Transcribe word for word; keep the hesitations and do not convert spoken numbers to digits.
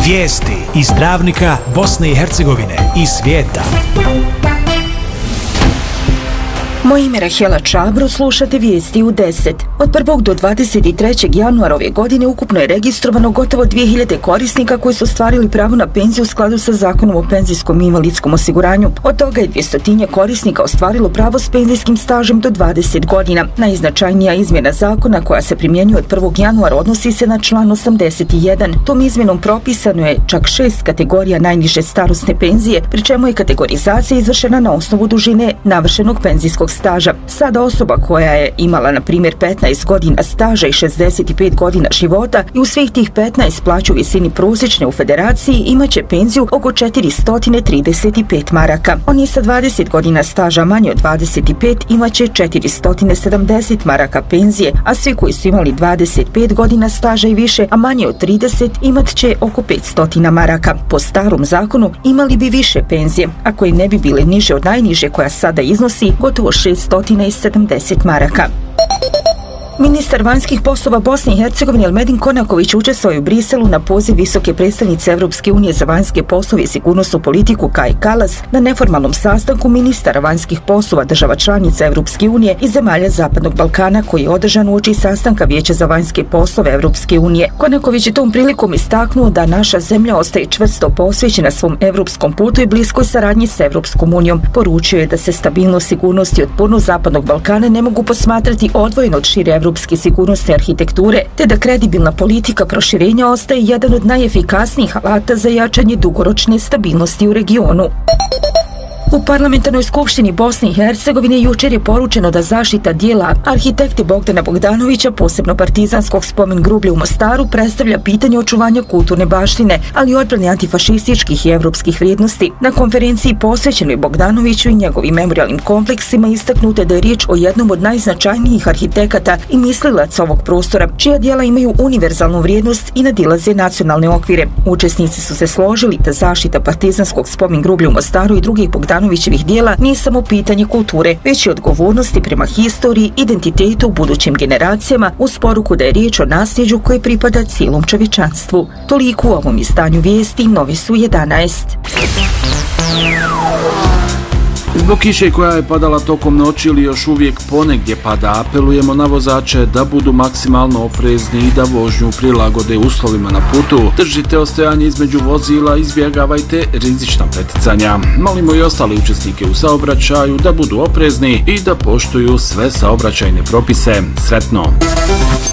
Vijesti iz Dravnika, Bosne i Hercegovine i svijeta. Moje ime je Rahela Čabro, slušate vijesti u deset. Od prvog do dvadeset trećeg januara ove godine ukupno je registrovano gotovo dvije hiljade korisnika koji su ostvarili pravo na penziju u skladu sa Zakonom o penzijskom i invalidskom osiguranju. Od toga je dvjestotinjak korisnika ostvarilo pravo s penzijskim stažem do dvadeset godina. Najznačajnija izmjena zakona koja se primjenjuje od prvog januara odnosi se na član osamdeset jedan. Tom izmjenom propisano je čak šest kategorija najniže starosne penzije, pri čemu je kategorizacija izvršena na osnovu dužine navršenog penzijskog staža. Sada osoba koja je imala na primjer petnaest godina staža i šezdeset pet godina života i u svih tih petnaest plaću u visini prosječne u federaciji imaće penziju oko četiristo trideset pet maraka. Oni sa dvadeset godina staža manje od dvadeset pet imaće četiristo sedamdeset maraka penzije, a svi koji su imali dvadeset pet godina staža i više, a manje od trideset imat će oko petsto maraka. Po starom zakonu imali bi više penzije, a koje ne bi bile niže od najniže koja sada iznosi gotovo šeststo sedamdeset maraka. Ministar vanjskih poslova Bosne i Hercegovine Elmedin Konaković učestvovao je u Briselu na poziv visoke predstavnice Europske unije za vanjske poslove i sigurnosnu politiku Kaje Kallas na neformalnom sastanku ministara vanjskih poslova država članica Europske unije i zemalja Zapadnog Balkana koji je održan uoči sastanka Vijeća za vanjske poslove Europske unije. Konaković je tom prilikom istaknuo da naša zemlja ostaje čvrsto posvećena svom europskom putu i bliskoj saradnji s Europskom unijom. Poručio je da se stabilnost, sigurnost i otpornost Zapadnog Balkana ne mogu posmatrati odvojeno od šire europske sigurnosne arhitekture, te da kredibilna politika proširenja ostaje jedan od najefikasnijih alata za jačanje dugoročne stabilnosti u regionu. U Parlamentarnoj skupštini Bosne i Hercegovine jučer je poručeno da zaštita dijela arhitekte Bogdana Bogdanovića, posebno partizanskog spomen grublja u Mostaru, predstavlja pitanje očuvanja kulturne baštine, ali i odbrane antifašističkih i evropskih vrijednosti. Na konferenciji posvećenoj Bogdanoviću i njegovim memorijalnim kompleksima istaknuto je da je riječ o jednom od najznačajnijih arhitekata i mislilaca ovog prostora, čija dijela imaju univerzalnu vrijednost i nadilaze nacionalne okvire. Učesnici su se složili da zaštita partizanskog spomen grublja u Mostaru i drugih Bogdanovića Bogdanovićevih dijela nije samo pitanje kulture, već i odgovornosti prema historiji, identitetu u budućim generacijama, uz poruku da je riječ o nasljeđu koje pripada cijelom čovječanstvu. Toliko u ovom izdanju vijesti, Novi su jedanaest. Zbog kiše koja je padala tokom noći ili još uvijek ponegdje pada, apelujemo na vozače da budu maksimalno oprezni i da vožnju prilagode uslovima na putu. Držite ostajanje između vozila, izbjegavajte rizična preticanja. Molimo i ostale učesnike u saobraćaju da budu oprezni i da poštuju sve saobraćajne propise. Sretno!